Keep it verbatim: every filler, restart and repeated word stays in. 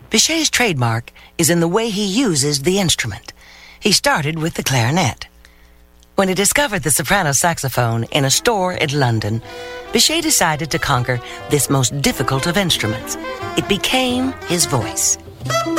Bichet's trademark is in the way he uses the instrument. He started with the clarinet. When he discovered the soprano saxophone in a store in London, Bichet decided to conquer this most difficult of instruments. It became his voice.